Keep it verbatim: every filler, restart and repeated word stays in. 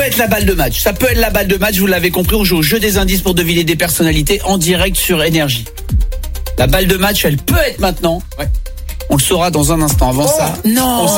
être la balle de match. Ça peut être la balle de match, vous l'avez compris. On joue au jeu des indices pour deviner des personnalités en direct sur Énergie. La balle de match, elle peut être maintenant. Ouais. On le saura dans un instant. Avant Oh, ça, non. on